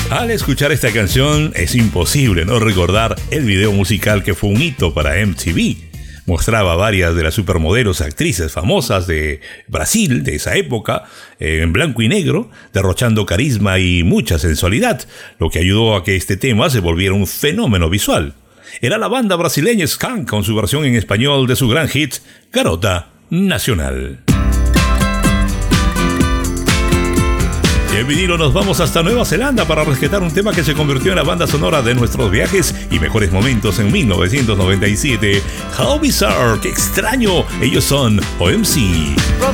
Al escuchar esta canción es imposible no recordar el video musical que fue un hito para MTV. Mostraba a varias de las supermodelos actrices famosas de Brasil de esa época, en blanco y negro, derrochando carisma y mucha sensualidad, lo que ayudó a que este tema se volviera un fenómeno visual. Era la banda brasileña Skank con su versión en español de su gran hit, Garota Nacional. Y en vinilo nos vamos hasta Nueva Zelanda para rescatar un tema que se convirtió en la banda sonora de nuestros viajes y mejores momentos en 1997. How Bizarre, qué extraño, ellos son OMC.